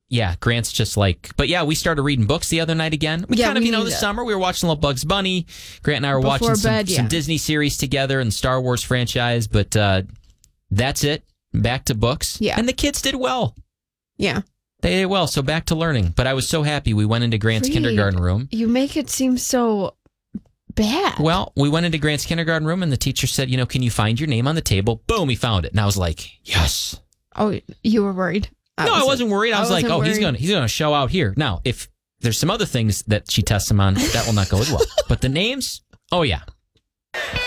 yeah, Grant's just like, but yeah, we started reading books the other night again. We kind of, this summer, we were watching a little Bugs Bunny. Grant and I were watching some Disney series together and the Star Wars franchise, but that's it. Back to books. Yeah. And the kids did well. Yeah. They did well, so back to learning. But I was so happy we went into Grant's kindergarten room. You make it seem so bad. Well, we went into Grant's kindergarten room and the teacher said, can you find your name on the table? Boom, he found it. And I was like, yes. Oh, you were worried? No, I wasn't worried. I was like, oh, he's gonna show out here. Now, if there's some other things that she tests him on, that will not go as well. But the names, oh yeah.